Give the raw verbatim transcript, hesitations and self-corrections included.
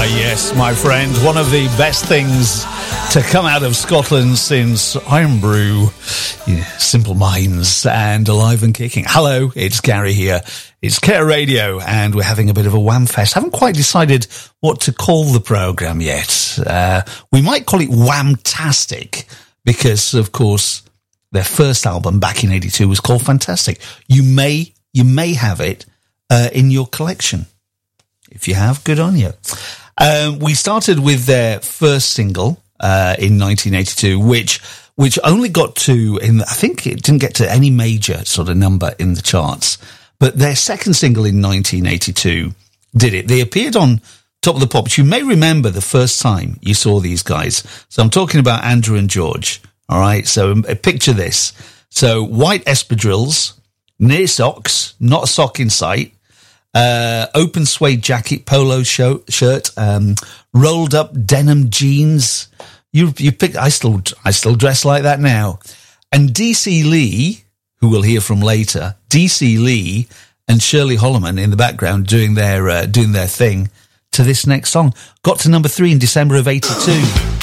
yes, my friend, one of the best things to come out of Scotland since Irn-Bru, yeah, Simple Minds, and Alive and Kicking. Hello, it's Gary here. It's Care Radio, and we're having a bit of a Wham Fest. Haven't quite decided what to call the programme yet. Uh, we might call it Whamtastic, because, of course, their first album back in eighty-two was called Fantastic. You may, you may have it uh, in your collection. If you have, good on you. Um, we started with their first single uh, in nineteen eighty-two, which which only got to, in, I think it didn't get to any major sort of number in the charts. But their second single in nineteen eighty-two did it. They appeared on Top of the Pops. You may remember the first time you saw these guys. So I'm talking about Andrew and George. All right, so um, picture this. So white espadrilles, near socks, not a sock in sight. Uh, open suede jacket, polo show, shirt, um, rolled up denim jeans. You, you pick, I still, I still dress like that now. And D C Lee, who we'll hear from later, D C Lee and Shirley Holloman in the background doing their, uh, doing their thing to this next song. Got to number three in December of eighty-two.